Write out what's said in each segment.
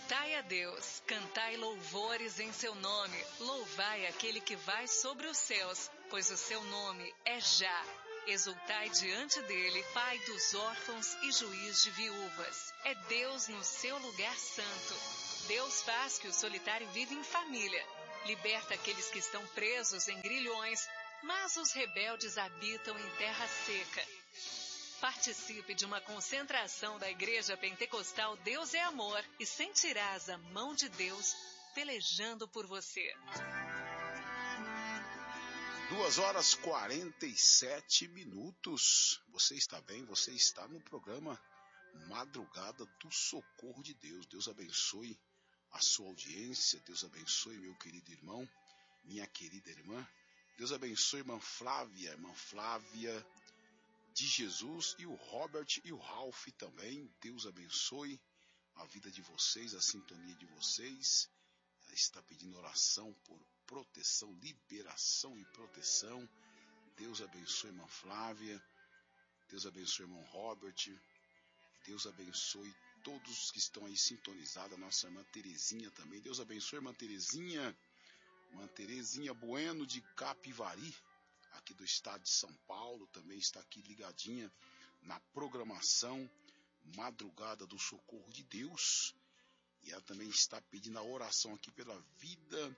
Exaltai a Deus, cantai louvores em seu nome, louvai aquele que vai sobre os céus, pois o seu nome é Já. Exultai diante dele, Pai dos órfãos e juiz de viúvas. É Deus no seu lugar santo. Deus faz que o solitário viva em família. Liberta aqueles que estão presos em grilhões, mas os rebeldes habitam em terra seca. Participe de uma concentração da Igreja Pentecostal Deus é Amor e sentirás a mão de Deus pelejando por você. 2h47. Você está bem? Você está no programa Madrugada do Socorro de Deus. Deus abençoe a sua audiência. Deus abençoe meu querido irmão, minha querida irmã. Deus abençoe irmã Flávia de Jesus e o Robert e o Ralph também. Deus abençoe a vida de vocês, a sintonia de vocês. Ela está pedindo oração por proteção, liberação e proteção. Deus abençoe irmã Flávia. Deus abençoe irmão Robert. Deus abençoe todos que estão aí sintonizados. A nossa irmã Terezinha também. Deus abençoe irmã Terezinha. Irmã Terezinha Bueno de Capivari, aqui do estado de São Paulo, também está aqui ligadinha na programação Madrugada do Socorro de Deus. E ela também está pedindo a oração aqui pela vida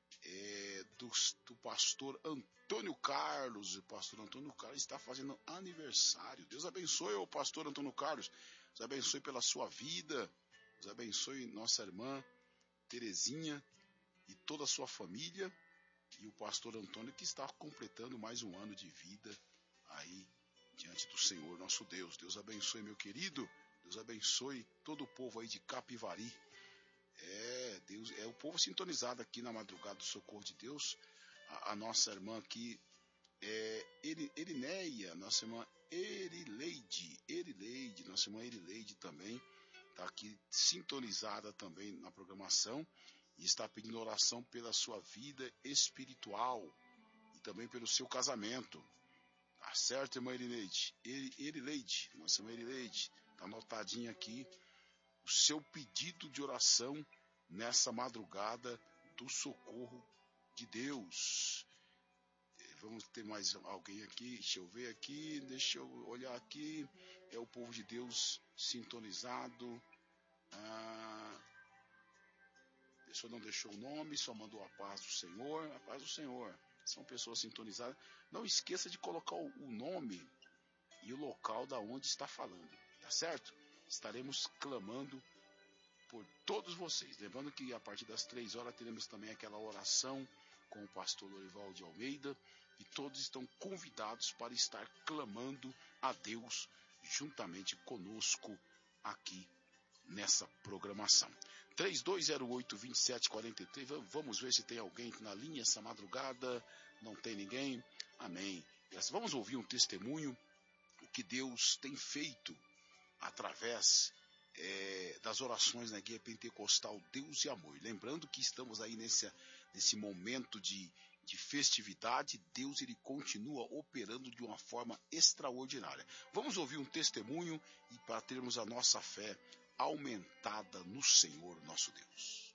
do pastor Antônio Carlos. O pastor Antônio Carlos está fazendo aniversário. Deus abençoe o pastor Antônio Carlos. Deus abençoe pela sua vida. Deus abençoe nossa irmã Terezinha e toda a sua família. E o pastor Antônio, que está completando mais um ano de vida aí diante do Senhor nosso Deus. Deus abençoe meu querido. Deus abençoe todo o povo aí de Capivari. Deus, o povo sintonizado aqui na Madrugada do Socorro de Deus. A nossa irmã aqui Erineia, nossa irmã Erileide, nossa irmã Erileide também está aqui sintonizada também na programação e está pedindo oração pela sua vida espiritual e também pelo seu casamento. Tá certo, irmã Erileide, nossa irmã Erileide, está anotadinho aqui o seu pedido de oração nessa madrugada do socorro de Deus. Vamos ter mais alguém aqui, deixa eu ver aqui, deixa eu olhar aqui, é o povo de Deus sintonizado. A pessoa não deixou o nome, só mandou a paz do Senhor, a paz do Senhor. São pessoas sintonizadas. Não esqueça de colocar o nome e o local da onde está falando, tá certo? Estaremos clamando por todos vocês. Lembrando que a partir das 3 horas teremos também aquela oração com o pastor Lorival de Almeida. E todos estão convidados para estar clamando a Deus juntamente conosco aqui nessa programação. 3208-2743. Vamos ver se tem alguém na linha essa madrugada. Não tem ninguém? Amém. Vamos ouvir um testemunho, o que Deus tem feito através das orações na Guia Pentecostal Deus e Amor. Lembrando que estamos aí nesse momento de festividade. Deus ele continua operando de uma forma extraordinária. Vamos ouvir um testemunho e para termos a nossa fé aumentada no Senhor nosso Deus.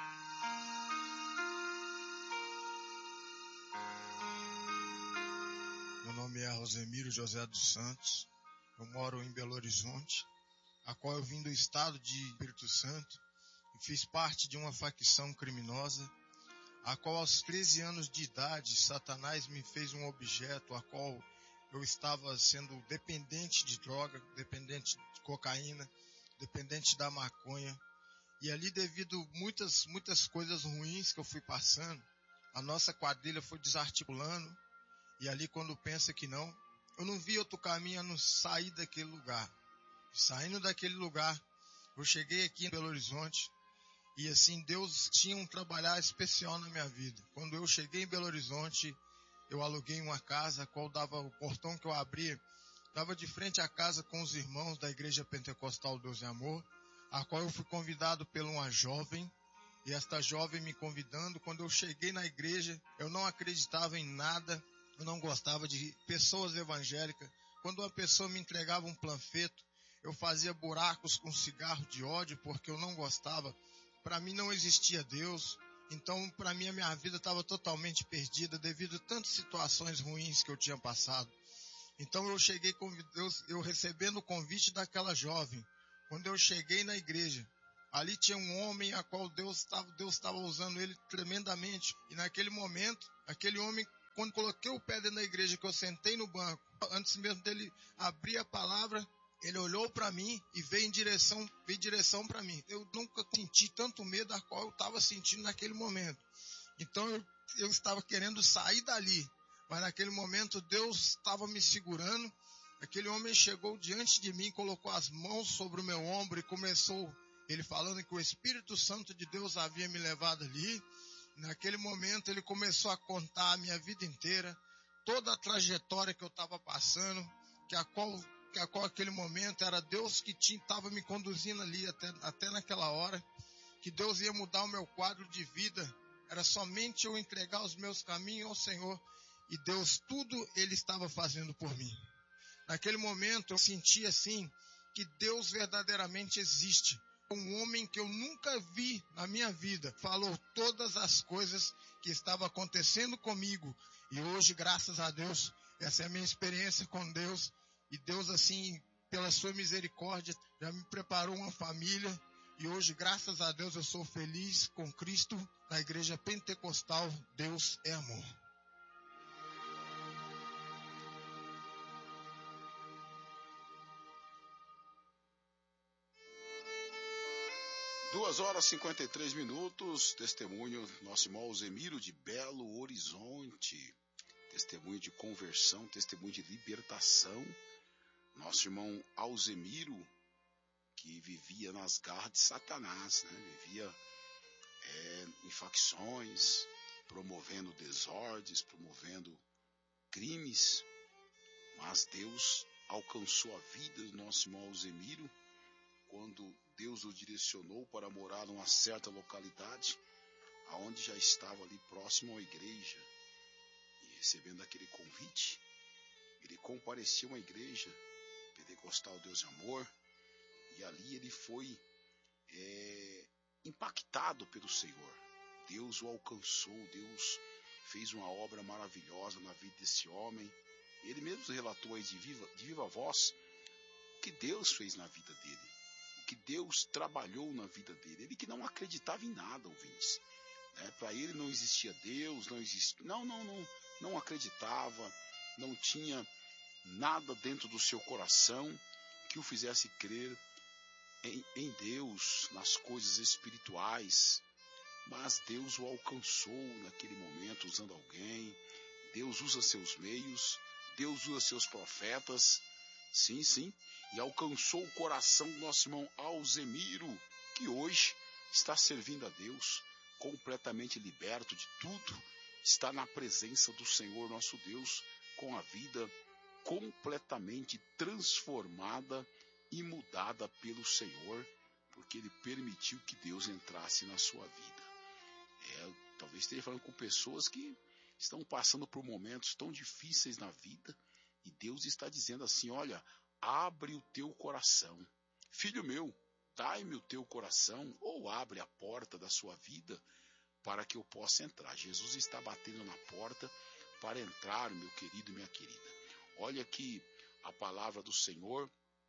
Meu nome é Rosemiro José dos Santos. Eu moro em Belo Horizonte, a qual eu vim do estado de Espírito Santo e fiz parte de uma facção criminosa, a qual aos 13 anos de idade Satanás me fez um objeto a qual eu estava sendo dependente de droga, dependente de cocaína, dependente da maconha. E ali, devido muitas coisas ruins que eu fui passando, a nossa quadrilha foi desarticulando. E ali, quando pensa que não, eu não vi outro caminho a não sair daquele lugar. Saindo daquele lugar, eu cheguei aqui em Belo Horizonte e assim, Deus tinha um trabalhar especial na minha vida. Quando eu cheguei em Belo Horizonte, eu aluguei uma casa, a qual dava, o portão que eu abria, dava de frente à casa com os irmãos da Igreja Pentecostal Deus e Amor, a qual eu fui convidado por uma jovem, e esta jovem me convidando. Quando eu cheguei na igreja, eu não acreditava em nada, eu não gostava de pessoas evangélicas. Quando uma pessoa me entregava um panfleto, eu fazia buracos com cigarro de ódio, porque eu não gostava para mim não existia Deus. Então, para mim, a minha vida estava totalmente perdida devido a tantas situações ruins que eu tinha passado. Então, eu cheguei com Deus, eu recebendo o convite daquela jovem. Quando eu cheguei na igreja, ali tinha um homem a qual Deus estava usando ele tremendamente. E naquele momento, aquele homem, quando coloquei o pé dentro da igreja, que eu sentei no banco, antes mesmo dele abrir a palavra, ele olhou para mim e veio em direção para mim. Eu nunca senti tanto medo a qual eu estava sentindo naquele momento. Então eu estava querendo sair dali, mas naquele momento Deus estava me segurando. Aquele homem chegou diante de mim, colocou as mãos sobre o meu ombro e começou, ele falando que o Espírito Santo de Deus havia me levado ali. Naquele momento ele começou a contar a minha vida inteira, toda a trajetória que eu estava passando, que a qual aquele momento era Deus que estava me conduzindo ali até naquela hora, que Deus ia mudar o meu quadro de vida, era somente eu entregar os meus caminhos ao Senhor, e Deus tudo Ele estava fazendo por mim. Naquele momento eu senti assim, que Deus verdadeiramente existe. Um homem que eu nunca vi na minha vida falou todas as coisas que estavam acontecendo comigo, e hoje, graças a Deus, essa é a minha experiência com Deus. E Deus, assim, pela sua misericórdia, já me preparou uma família. E hoje, graças a Deus, eu sou feliz com Cristo na igreja pentecostal. Deus é amor. Duas horas e 53 minutos. Testemunho do nosso irmão Alzemiro de Belo Horizonte. Testemunho de conversão, testemunho de libertação. Nosso irmão Alzemiro, que vivia nas garras de Satanás, né? Vivia em facções, promovendo desordens, promovendo crimes, mas Deus alcançou a vida do nosso irmão Alzemiro quando Deus o direcionou para morar numa certa localidade, aonde já estava ali próximo à igreja, e recebendo aquele convite, ele compareceu a uma igreja pentecostal Deus e Amor, e ali ele foi impactado pelo Senhor. Deus o alcançou, Deus fez uma obra maravilhosa na vida desse homem. Ele mesmo relatou aí de viva voz o que Deus fez na vida dele, o que Deus trabalhou na vida dele. Ele que não acreditava em nada, ouvintes. Para ele não existia Deus, não acreditava, não tinha nada dentro do seu coração que o fizesse crer em Deus, nas coisas espirituais. Mas Deus o alcançou naquele momento usando alguém. Deus usa seus meios, Deus usa seus profetas, sim, e alcançou o coração do nosso irmão Alzemiro, que hoje está servindo a Deus, completamente liberto de tudo, está na presença do Senhor nosso Deus, com a vida completamente transformada e mudada pelo Senhor, porque Ele permitiu que Deus entrasse na sua vida. Talvez esteja falando com pessoas que estão passando por momentos tão difíceis na vida, e Deus está dizendo assim: olha, abre o teu coração. Filho meu, dai-me o teu coração, ou abre a porta da sua vida para que eu possa entrar. Jesus está batendo na porta para entrar, meu querido e minha querida. Olha que a palavra do Senhor,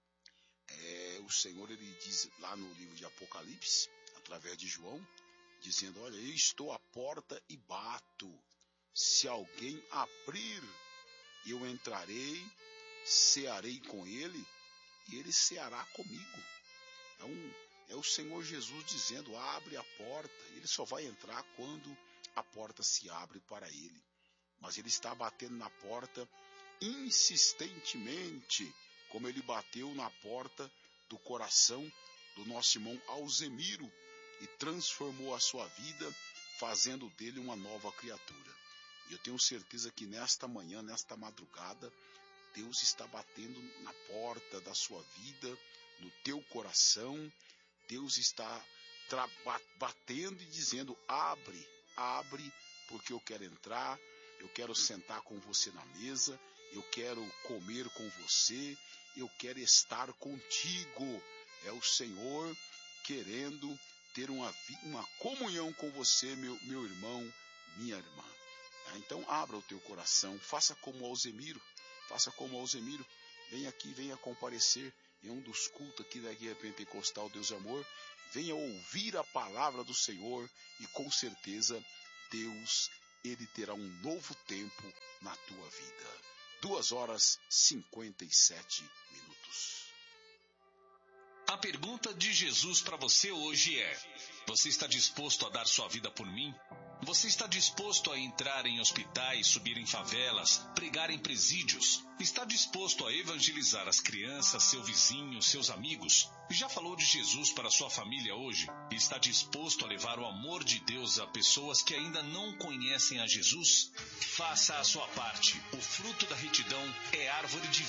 o Senhor ele diz lá no livro de Apocalipse, através de João, dizendo: olha, eu estou à porta e bato. Se alguém abrir, eu entrarei, cearei com ele, e ele ceará comigo. É o Senhor Jesus dizendo: abre a porta. Ele só vai entrar quando a porta se abre para ele. Mas ele está batendo na porta insistentemente, como ele bateu na porta do coração do nosso irmão Alzemiro e transformou a sua vida, fazendo dele uma nova criatura. E eu tenho certeza que nesta manhã, nesta madrugada, Deus está batendo na porta da sua vida, no teu coração. Deus está batendo e dizendo: abre, porque eu quero entrar, eu quero sentar com você na mesa, eu quero comer com você, eu quero estar contigo. É o Senhor querendo ter uma comunhão com você, meu irmão, minha irmã. Então abra o teu coração, faça como Alzemiro, venha aqui, venha comparecer em um dos cultos aqui da Igreja Pentecostal Deus e Amor, venha ouvir a palavra do Senhor e com certeza Deus, Ele terá um novo tempo na tua vida. 2h57. A pergunta de Jesus para você hoje é: você está disposto a dar sua vida por mim? Você está disposto a entrar em hospitais, subir em favelas, pregar em presídios? Está disposto a evangelizar as crianças, seu vizinho, seus amigos? Já falou de Jesus para sua família hoje? Está disposto a levar o amor de Deus a pessoas que ainda não conhecem a Jesus? Faça a sua parte. O fruto da retidão é árvore de